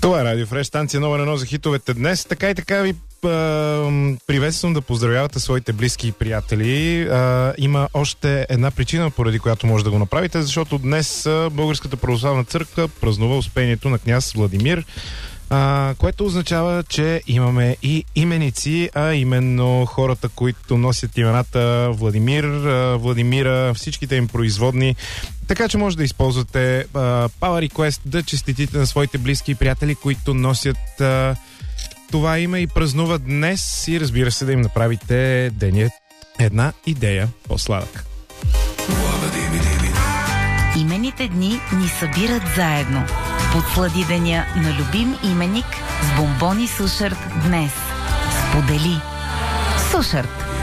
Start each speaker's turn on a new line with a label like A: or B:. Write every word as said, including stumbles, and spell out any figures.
A: Това е Радио Фреш, станция номер едно за хитовете днес. Така и така ви приветствам да поздравявате своите близки и приятели. А, има още една причина, поради която може да го направите, защото днес Българската православна църква празнува успението на княз Владимир, а, което означава, че имаме и именици, а именно хората, които носят имената Владимир, а, Владимира, всичките им производни. Така че може да използвате а, Power Request, да честитите на своите близки и приятели, които носят а, това име и празнуват днес, и разбира се да им направите деня една идея по-сладък.
B: Имените дни ни събират заедно. Подслади деня на любим именик с бомбони Сушарт днес. Сподели. Сушарт.